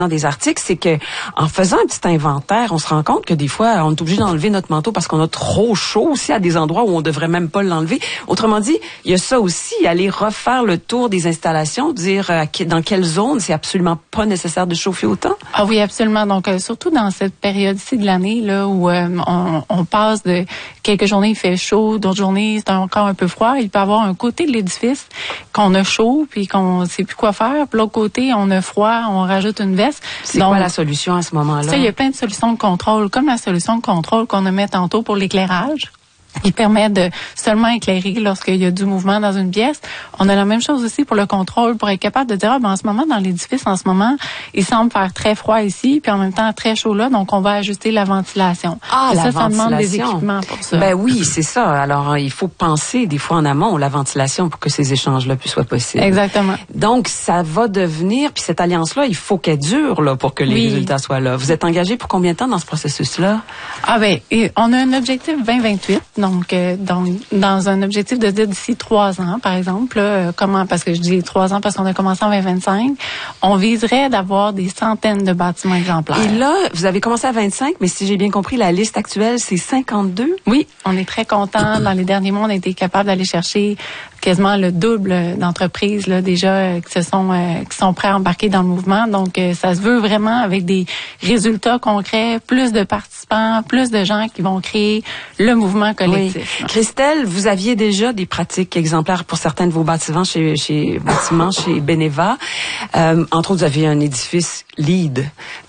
dans des articles, c'est que en faisant un petit inventaire, on se rend compte que des fois, on est obligé d'enlever notre manteau parce qu'on a trop chaud aussi à des endroits où on devrait même pas l'enlever. Autrement dit, il y a ça aussi, aller refaire le tour des installations, dire dans quelle zone c'est absolument pas nécessaire de chauffer autant. Ah oui, absolument. Donc, surtout dans cette période-ci de l'année, là, où on passe de quelques journées, il fait chaud, d'autres journées, c'est encore un peu froid. Il peut y avoir un côté de l'édifice qu'on a chaud, puis qu'on sait plus quoi faire. Puis l'autre côté, on a froid, on rajoute une veste. C'est quoi la solution à ce moment-là? Ça, il y a plein de solutions de contrôle, comme la solution de contrôle qu'on a mis tantôt pour l'éclairage. Il permet de seulement éclairer lorsqu'il y a du mouvement dans une pièce. On a la même chose aussi pour le contrôle, pour être capable de dire, en ce moment, dans l'édifice, en ce moment, il semble faire très froid ici, puis en même temps très chaud là, donc on va ajuster la ventilation. Ah, la ventilation. Ça demande des équipements pour ça. Ben oui, c'est ça. Alors, il faut penser des fois en amont la ventilation pour que ces échanges-là soient possibles. Exactement. Donc, ça va devenir, puis cette alliance-là, il faut qu'elle dure là pour que les résultats soient là. Vous êtes engagé pour combien de temps dans ce processus-là? Ah ben, on a un objectif 2028. Donc, dans un objectif de dire d'ici 3 ans, par exemple, là, parce que je dis 3 ans parce qu'on a commencé en 2025, on viserait d'avoir des centaines de bâtiments exemplaires. Et là, vous avez commencé à 25, mais si j'ai bien compris, la liste actuelle, c'est 52? Oui, on est très contents. Dans les derniers mois, on a été capable d'aller chercher quasiment le double d'entreprises là déjà qui sont prêts à embarquer dans le mouvement. Donc, ça se veut vraiment avec des résultats concrets, plus de participants, plus de gens qui vont créer le mouvement collectif. Oui. Christelle, vous aviez déjà des pratiques exemplaires pour certains de vos bâtiments chez Beneva. Entre autres, vous avez un édifice LEED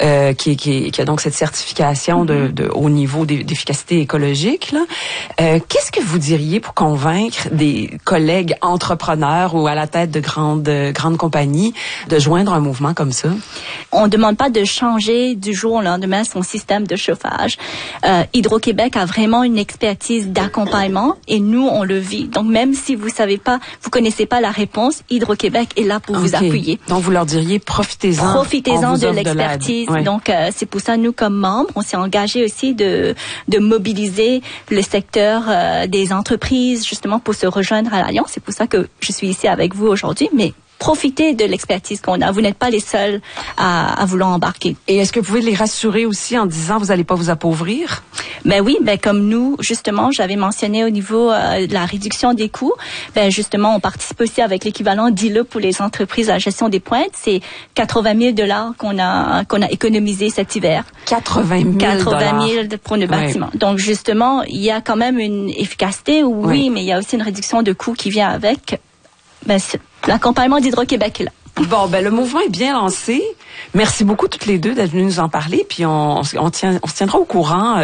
qui a donc cette certification de haut niveau d'efficacité écologique. Là. Qu'est-ce que vous diriez pour convaincre des collègues entrepreneurs ou à la tête de grandes compagnies de joindre un mouvement comme ça? On ne demande pas de changer du jour au lendemain son système de chauffage. Hydro-Québec a vraiment une expertise d'accompagnement et nous, on le vit. Donc, même si vous connaissez pas la réponse, Hydro-Québec est là pour vous appuyer. Donc, vous leur diriez, profitez-en. Profitez-en de l'expertise. Oui. Donc, c'est pour ça, nous, comme membres, on s'est engagé aussi de mobiliser le secteur des entreprises, justement, pour se rejoindre à l'Alliance. C'est pour ça que je suis ici avec vous aujourd'hui, mais profitez de l'expertise qu'on a. Vous n'êtes pas les seuls à vouloir embarquer. Et est-ce que vous pouvez les rassurer aussi en disant vous n'allez pas vous appauvrir? Ben oui, comme nous, justement, j'avais mentionné au niveau de la réduction des coûts, justement, on participe aussi avec l'équivalent d'ILE pour les entreprises à la gestion des pointes. C'est 80 000 $ qu'on a économisé cet hiver. 80 000 pour nos bâtiments. Donc, justement, il y a quand même une efficacité, oui, mais il y a aussi une réduction de coûts qui vient avec. L'accompagnement d'Hydro-Québec est là. Bon, le mouvement est bien lancé. Merci beaucoup toutes les deux d'être venues nous en parler. Puis on se tiendra au courant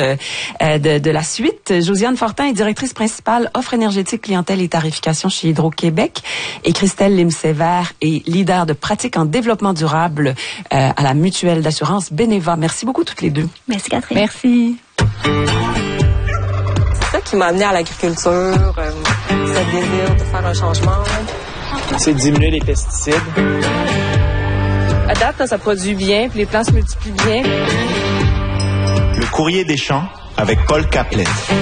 de la suite. Josiane Fortin est directrice principale offre énergétique, clientèle et tarification chez Hydro-Québec. Et Christelle Lim-Sévère est leader de pratique en développement durable à la mutuelle d'assurance Beneva. Merci beaucoup toutes les deux. Merci Catherine. Merci. C'est ça qui m'a amené à l'agriculture, ce désir de faire un changement. C'est de diminuer les pesticides. À date, ça produit bien, puis les plants se multiplient bien. Le courrier des champs avec Paul Caplet.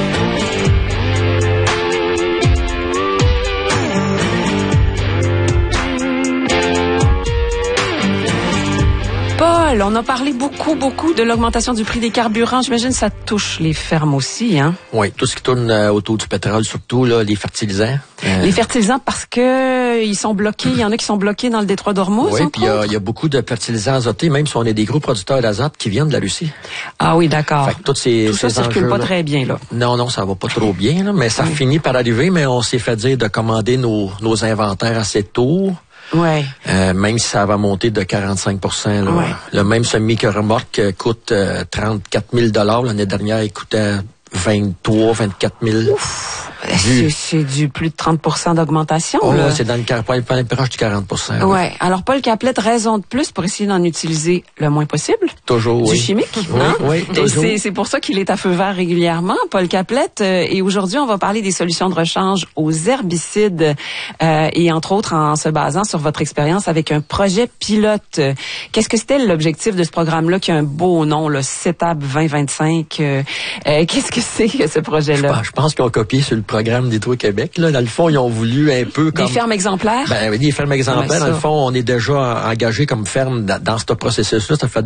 Paul, on a parlé beaucoup de l'augmentation du prix des carburants. J'imagine que ça touche les fermes aussi, hein? Oui, tout ce qui tourne autour du pétrole, surtout là, les fertilisants. Les fertilisants parce que ils sont bloqués. Il y en a qui sont bloqués dans le détroit d'Ormuz. Oui, puis il y a beaucoup de fertilisants azotés, même si on est des gros producteurs d'azote qui viennent de la Russie. Ah oui, d'accord. Fait que tout ça circule pas très bien là. Non, ça va pas trop bien, là, mais ça finit par arriver. Mais on s'est fait dire de commander nos inventaires assez tôt. Ouais. Même si ça va monter de 45 %. Là. Ouais. Le même semi-remorque coûte 34 000 $. L'année dernière, il coûtait 23, 24 000. Ouf. C'est du plus de 30 % d'augmentation. Oh, là. C'est dans le proche du 40 %. Ouais. Alors, Paul Caplet, raison de plus pour essayer d'en utiliser le moins possible. Toujours, du chimique. Hein? Oui, toujours. Et c'est pour ça qu'il est à feu vert régulièrement, Paul Caplet. Et aujourd'hui, on va parler des solutions de rechange aux herbicides et entre autres en se basant sur votre expérience avec un projet pilote. Qu'est-ce que c'était l'objectif de ce programme-là qui a un beau nom, le CETAB 2025? Qu'est-ce que c'est que ce projet-là? Je pense qu'ils ont copié sur le programme d'Hydro-Québec. Là, dans le fond, ils ont voulu un peu comme... Des fermes exemplaires? Ben oui, des fermes exemplaires. Ouais, dans le fond, on est déjà engagé comme ferme dans ce processus-là. Ça fait